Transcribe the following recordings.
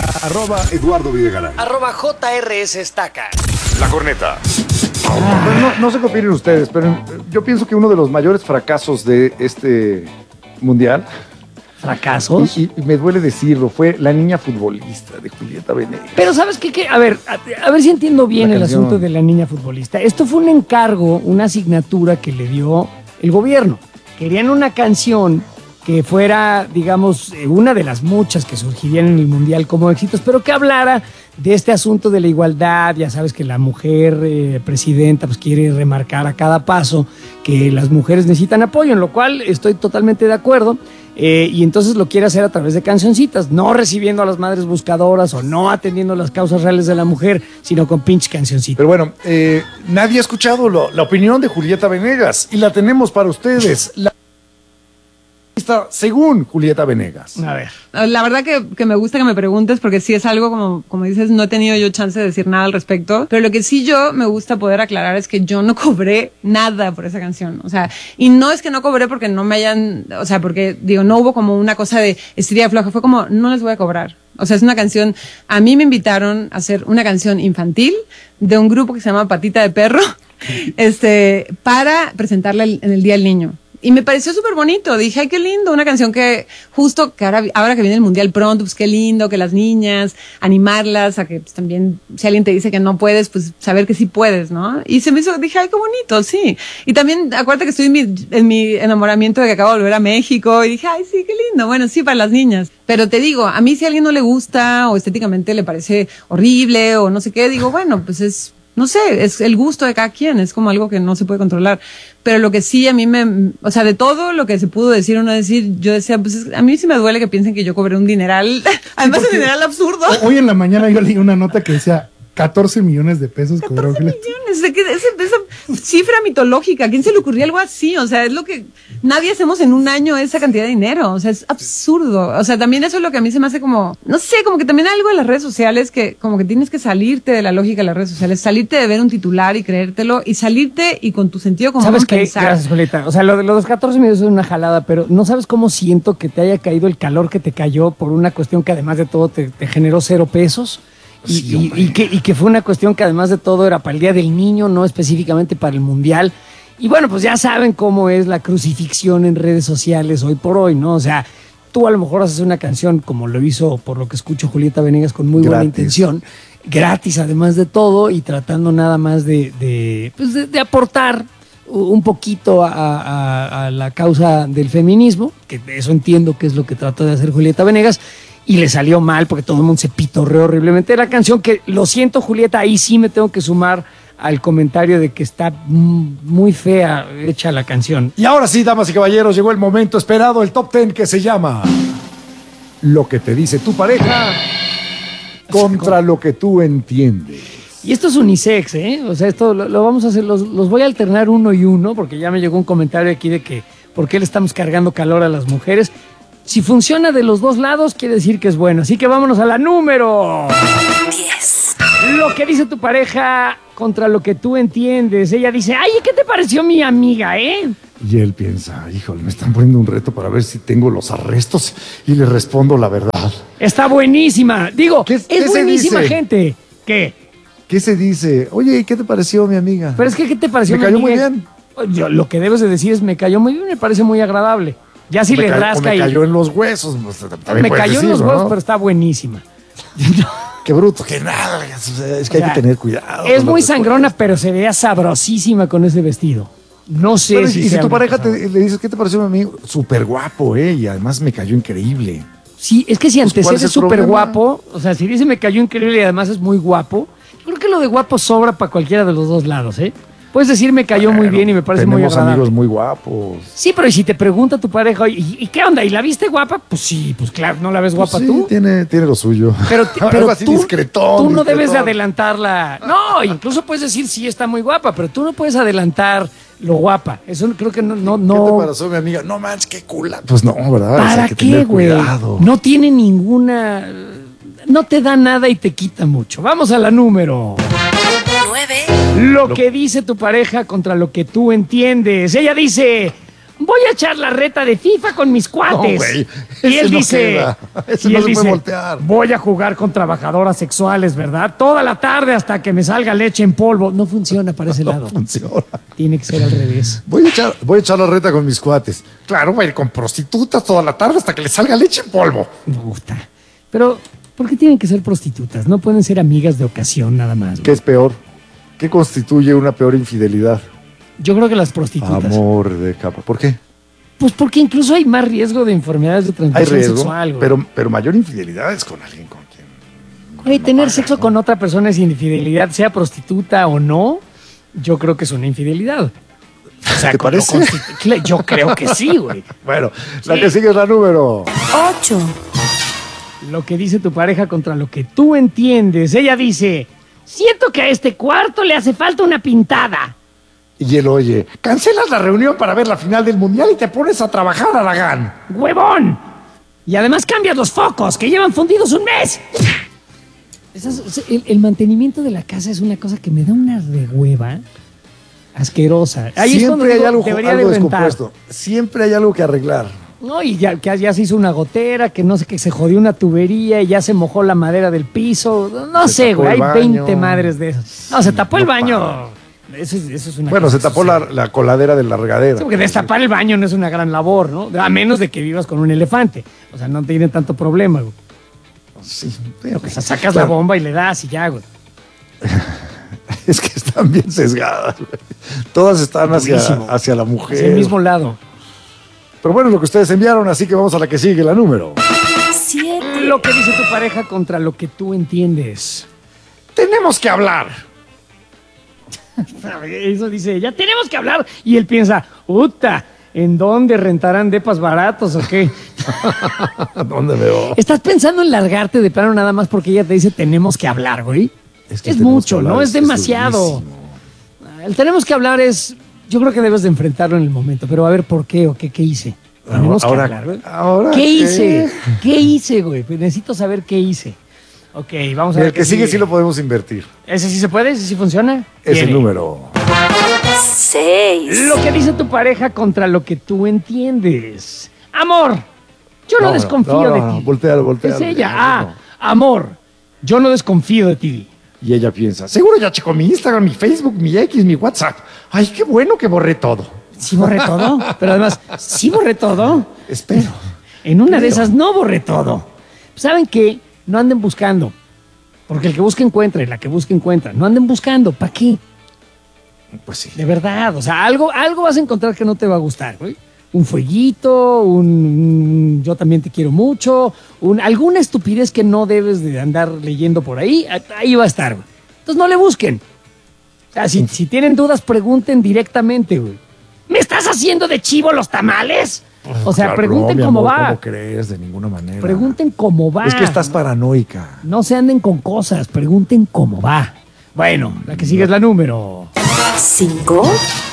@Eduardo Videgaray. @JRS Estaca. La Corneta. No sé qué opinen ustedes, pero yo pienso que uno de los mayores fracasos de este mundial, ¿Fracasos? y me duele decirlo, fue la niña futbolista de Julieta Venegas. Pero ¿sabes qué? A ver si entiendo bien el canción. asunto de la niña futbolista. Esto fue un encargo, una asignatura que le dio el gobierno. Querían una canción que fuera, digamos, una de las muchas que surgirían en el Mundial como éxitos, pero que hablara de este asunto de la igualdad. Ya sabes que la mujer presidenta pues quiere remarcar a cada paso que las mujeres necesitan apoyo, en lo cual estoy totalmente de acuerdo. Y entonces lo quiere hacer a través de cancioncitas, no recibiendo a las madres buscadoras o no atendiendo las causas reales de la mujer, sino con pinche cancioncitas. Pero bueno, nadie ha escuchado la opinión de Julieta Venegas y la tenemos para ustedes. Según Julieta Venegas. A ver. La verdad que me gusta que me preguntes, porque sí es algo, como dices, no he tenido yo chance de decir nada al respecto, pero lo que sí yo me gusta poder aclarar es que yo no cobré nada por esa canción, o sea, y no es que no cobré porque no me hayan, o sea, porque digo, no hubo como una cosa de estirilla floja, fue como, no les voy a cobrar. O sea, es una canción, a mí me invitaron a hacer una canción infantil de un grupo que se llama Patita de Perro, para presentarla en el Día del Niño. Y me pareció súper bonito. Dije, ay, qué lindo. Una canción que justo que ahora que viene el Mundial pronto, pues qué lindo que las niñas, animarlas a que pues, también, si alguien te dice que no puedes, pues saber que sí puedes, ¿no? Y se me hizo, dije, ay, qué bonito, sí. Y también, acuérdate que estoy en mi enamoramiento de que acabo de volver a México y dije, ay, sí, qué lindo. Bueno, sí, para las niñas. Pero te digo, a mí si a alguien no le gusta o estéticamente le parece horrible o no sé qué, digo, bueno, pues no sé, es el gusto de cada quien, es como algo que no se puede controlar. Pero lo que sí a mí o sea, de todo lo que se pudo decir o no decir, yo decía, pues a mí sí me duele que piensen que yo cobré un dineral, además un dineral absurdo. Hoy en la mañana yo leí una nota que decía 14 millones de pesos cobró. 14 millones, esa cifra mitológica, ¿a quién se le ocurría algo así? O sea, es lo que nadie hacemos en un año, esa cantidad de dinero, o sea, es absurdo. O sea, también eso es lo que a mí se me hace como, no sé, como que también algo de las redes sociales, que como que tienes que salirte de la lógica de las redes sociales, salirte de ver un titular y creértelo, y salirte y con tu sentido común ¿Sabes qué? pensar. Gracias, Julieta. O sea, lo de los 14 millones es una jalada, pero no sabes cómo siento que te haya caído el calor que te cayó por una cuestión que además de todo te generó 0 pesos. Y que fue una cuestión que además de todo era para el Día del Niño, no específicamente para el Mundial. Y bueno, pues ya saben cómo es la crucifixión en redes sociales hoy por hoy, ¿no? O sea, tú a lo mejor haces una canción como lo hizo, por lo que escucho, Julieta Venegas, con muy buena intención, gratis además de todo, y tratando nada más de aportar un poquito a la causa del feminismo, que eso entiendo que es lo que trata de hacer Julieta Venegas. Y le salió mal porque todo el mundo se pitorreó horriblemente de la canción, que lo siento, Julieta, ahí sí me tengo que sumar al comentario de que está muy fea hecha la canción. Y ahora sí, damas y caballeros, llegó el momento esperado, el top 10 que se llama Lo que te dice tu pareja contra lo que tú entiendes. Y esto es unisex, ¿eh? O sea, esto lo vamos a hacer, los voy a alternar uno y uno, porque ya me llegó un comentario aquí de que por qué le estamos cargando calor a las mujeres. Si funciona de los dos lados, quiere decir que es bueno. Así que vámonos a la número 10. Lo que dice tu pareja contra lo que tú entiendes. Ella dice, ay, ¿qué te pareció mi amiga, Y él piensa, híjole, me están poniendo un reto para ver si tengo los arrestos, y le respondo la verdad. Está buenísima. Digo, es buenísima, gente. ¿Qué? ¿Qué se dice? Oye, ¿qué te pareció mi amiga? Pero es que, ¿qué te pareció mi amiga? Me cayó muy bien. Lo que debes de decir es, me cayó muy bien, me parece muy agradable. Ya si le rasca me cayó en los huesos. Me cayó en los huesos, pero está buenísima. Qué bruto, que nada. Es que hay que tener cuidado. Es muy sangrona, pero se veía sabrosísima con ese vestido. No sé pero, si... Y si tu pareja le dices, ¿qué te pareció mi amigo? Súper guapo, y además me cayó increíble. Sí, es que si antecede súper guapo, o sea, si dice me cayó increíble y además es muy guapo, creo que lo de guapo sobra para cualquiera de los dos lados, Puedes decir me cayó muy bien y me parece muy agradable. Tenemos amigos muy guapos. Sí, pero ¿y si te pregunta tu pareja, ¿y qué onda? ¿Y la viste guapa? Pues sí, pues claro, ¿no la ves guapa sí, tú? Tiene lo suyo. Pero así discretón, tú no debes de adelantarla. No, incluso puedes decir sí está muy guapa, pero tú no puedes adelantar lo guapa. Eso creo que no. ¿Qué te pareció mi amiga? No manches, qué cula. Pues no, ¿verdad? ¿Para qué, güey? No tiene ninguna... No te da nada y te quita mucho. Vamos a la número 9. Lo que dice tu pareja contra lo que tú entiendes. Ella dice, voy a echar la reta de FIFA con mis cuates. No, güey, y ese él no dice, queda. Ese y no él se puede dice, voltear. voy a jugar con trabajadoras sexuales, ¿verdad? Toda la tarde hasta que me salga leche en polvo. No funciona para ese lado. No funciona. Tiene que ser al revés. Voy a echar la reta con mis cuates. Claro, voy a ir con prostitutas toda la tarde hasta que le salga leche en polvo. Me gusta. Pero, ¿por qué tienen que ser prostitutas? No pueden ser amigas de ocasión nada más. ¿Qué es peor? ¿Qué constituye una peor infidelidad? Yo creo que las prostitutas. Amor de capa. ¿Por qué? Pues porque incluso hay más riesgo de enfermedades de Hay transmisión riesgo, sexual. Güey. pero mayor infidelidad es con alguien con quien... Güey, tener sexo con otra persona es infidelidad, sea prostituta o no, yo creo que es una infidelidad. O sea, ¿Te parece? Yo creo que sí, güey. Bueno, la que sigue es la número... 8, Lo que dice tu pareja contra lo que tú entiendes. Ella dice, siento que a este cuarto le hace falta una pintada. Y él oye, cancelas la reunión para ver la final del mundial y te pones a trabajar, Aragán. ¡Huevón! Y además cambias los focos, que llevan fundidos un mes. El mantenimiento de la casa es una cosa que me da una rehueva asquerosa. Ahí es cuando Siempre hay digo, algo, debería algo de rentar. descompuesto. Siempre hay algo que arreglar. No, y ya, que ya se hizo una gotera, que no sé, que se jodió una tubería y ya se mojó la madera del piso. No Se sé, tapó güey, hay el baño. 20 madres de esas. No, se tapó el baño. Eso es una Bueno, cosa se tapó que sucede. la coladera de la regadera. Sí, porque destapar el baño no es una gran labor, ¿no? A menos de que vivas con un elefante. O sea, no tiene tanto problema, güey. Sí, O sea, sacas claro. la bomba y le das y ya, güey. Es que están bien sesgadas. Güey. Todas están Durísimo. hacia la mujer. Hacia el mismo lado. Pero bueno, es lo que ustedes enviaron, así que vamos a la que sigue, la número. 7, Lo que dice tu pareja contra lo que tú entiendes. Tenemos que hablar. Eso dice ella, tenemos que hablar. Y él piensa, puta, ¿en dónde rentarán depas baratos o qué? ¿Dónde veo? ¿Estás pensando en largarte de plano nada más porque ella te dice tenemos que hablar, güey? Es Es, que tenemos mucho, que hablar, ¿no? Es es demasiado. durísimo. El tenemos que hablar es... Yo creo que debes de enfrentarlo en el momento, pero a ver por qué o qué hice. Tenemos que hablar, güey. ahora ¿Qué hice? ¿Qué hice, güey? Pues necesito saber qué hice. Ok, vamos a ver. El que sigue sí lo podemos invertir. ¿Ese sí se puede? ¿Ese sí funciona? Es el Viene. número. 6, Lo que dice tu pareja contra lo que tú entiendes. Amor, yo no, desconfío de ti. Voltealo. Es ella. No, Ah, no. amor, yo no desconfío de ti. Y ella piensa, seguro ya checo mi Instagram, mi Facebook, mi X, mi WhatsApp. Ay, qué bueno que borré todo. Sí borré todo, pero además, sí borré todo. Espero. En una de Creo. esas no borré todo. ¿Saben qué? No anden buscando. Porque el que busca encuentra y la que busca encuentra. No anden buscando. ¿Para qué? Pues sí. De verdad. O sea, algo vas a encontrar que no te va a gustar, güey. Un fueguito, yo también te quiero mucho, alguna estupidez que no debes de andar leyendo por ahí, ahí va a estar, güey. Entonces no le busquen. O sea, si tienen dudas, pregunten directamente, güey. ¿Me estás haciendo de chivo los tamales? O sea, Claro, pregunten no, mi cómo amor, va. ¿Cómo crees? De ninguna manera. Pregunten cómo va. Es que estás paranoica. No se anden con cosas, pregunten cómo va. Bueno, la que sigue es la número. 5,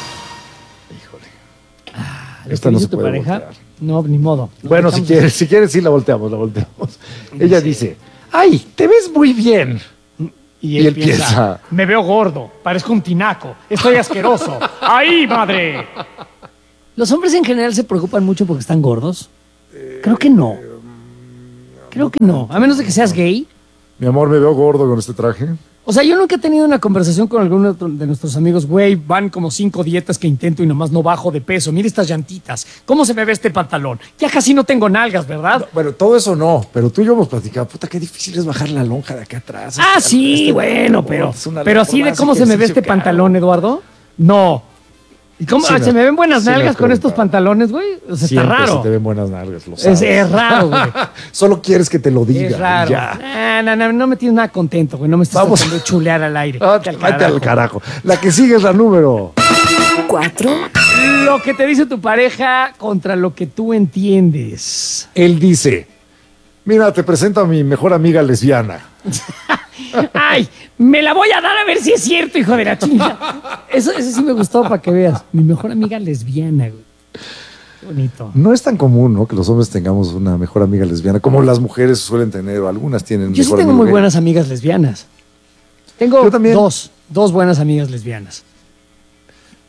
¿Lo Esta que no dice se tu puede pareja? voltear. No, ni modo. Nos Bueno, si dejamos- quieres, sí la volteamos. Ella dice, ay, te ves muy bien. Y Y él él piensa, piensa, me veo gordo, parezco un tinaco, estoy asqueroso. ¡Ay, madre! ¿Los hombres en general se preocupan mucho porque están gordos? Creo que no. Creo que no. A menos de que seas gay. Mi amor, me veo gordo con este traje. O sea, yo nunca he tenido una conversación con alguno de nuestros amigos. Güey, van como 5 dietas que intento y nomás no bajo de peso. Mira estas llantitas. ¿Cómo se me ve este pantalón? Ya casi no tengo nalgas, ¿verdad? Bueno, todo eso no, pero tú y yo hemos platicado. Puta, qué difícil es bajar la lonja de acá atrás. Ah, sí, bueno, pero es una así de locura, cómo ese se me ve ejercicio este que hago. pantalón, Eduardo. No. ¿Y cómo Sí, se me ven buenas sí me nalgas con acuerdo. estos pantalones, güey? O sea, Siempre está raro. se te ven buenas nalgas, lo sabes. Es raro, güey. Solo quieres que te lo diga. Es raro. Ya. No me tienes nada contento, güey. No me estás Vamos. tratando de chulear al aire. Ah, Vete al vete carajo. al carajo. La que sigue es la número. 4, Lo que te dice tu pareja contra lo que tú entiendes. Él dice, mira, te presento a mi mejor amiga lesbiana. Ay, me la voy a dar a ver si es cierto, hijo de la chingada. Eso sí me gustó para que veas. Mi mejor amiga lesbiana, güey. Qué bonito. No es tan común, ¿no? Que los hombres tengamos una mejor amiga lesbiana, como las mujeres suelen tener, o algunas tienen. Yo sí mejor tengo amigo muy gay. buenas amigas lesbianas. Tengo Yo también. dos buenas amigas lesbianas.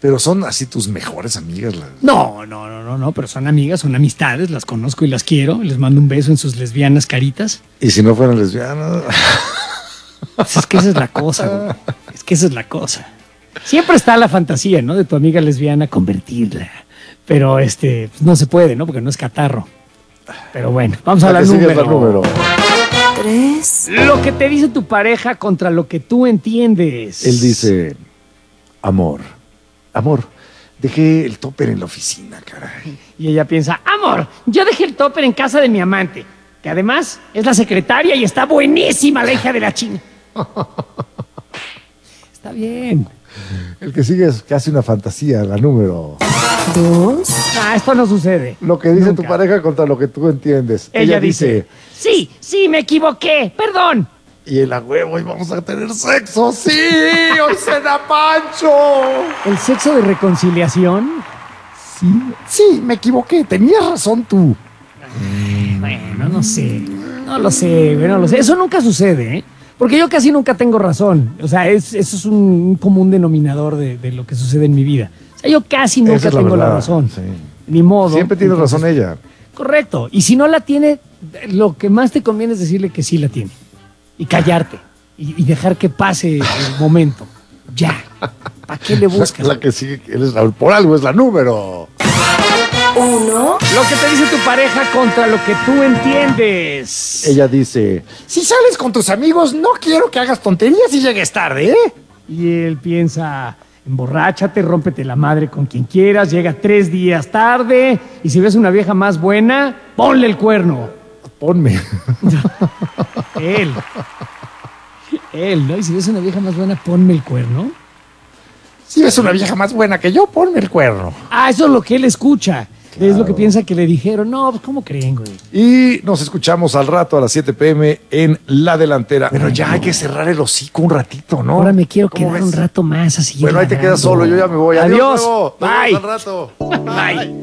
Pero son así tus mejores amigas. No, pero son amigas, son amistades, las conozco y las quiero. Les mando un beso en sus lesbianas caritas. Y si no fueran lesbianas. Pues es que esa es la cosa, güey. Es que esa es la cosa. Siempre está la fantasía, ¿no? De tu amiga lesbiana convertirla. Pero pues no se puede, ¿no? Porque no es catarro. Pero bueno, vamos a la que sigue es número. la número. 3, Lo que te dice tu pareja contra lo que tú entiendes. Él dice, amor, dejé el topper en la oficina, caray. Y ella piensa, amor, yo dejé el topper en casa de mi amante, que además es la secretaria y está buenísima la hija de la china. Está bien. El que sigue es casi una fantasía, la número. 2, Esto no sucede. Lo que dice Nunca. tu pareja contra lo que tú entiendes. Ella dice, sí, me equivoqué, perdón. y el a huevo, y vamos a tener sexo. ¡Sí! ¡Hoy cena Pancho! ¿El sexo de reconciliación? Sí, me equivoqué. Tenías razón tú. Bueno, no sé. No lo sé, güey, no lo sé. Eso nunca sucede, ¿eh? Porque yo casi nunca tengo razón. O sea, eso es un común denominador de lo que sucede en mi vida. O sea, yo casi nunca Esa es la tengo la verdad, razón. sí. Ni modo. Siempre tiene Entonces, razón ella. Correcto. Y si no la tiene, lo que más te conviene es decirle que sí la tiene. Y callarte. Y dejar que pase el momento. Ya. ¿Para qué le buscas? La que sigue, por algo es la número. 1, Lo que te dice tu pareja contra lo que tú entiendes. Ella dice, si sales con tus amigos, no quiero que hagas tonterías y llegues tarde, ¿eh? Y él piensa, emborráchate, rómpete la madre con quien quieras, llega 3 días tarde, y si ves una vieja más buena, ponle el cuerno. Ponme. Él, ¿no? Y si ves una vieja más buena, ponme el cuerno. Si ves una vieja más buena que yo, ponme el cuerno. Eso es lo que él escucha. Es lo que piensa que le dijeron. No, pues ¿cómo creen, güey? Y nos escuchamos al rato a las 7 p.m. en La Delantera. Pero ya hay que cerrar el hocico un ratito, ¿no? Ahora me quiero ¿Cómo quedar ves? un rato más así. Bueno, ahí te quedas ladrando. solo, yo ya me voy. Adiós. Luego. Nos Bye. vemos al rato. Bye.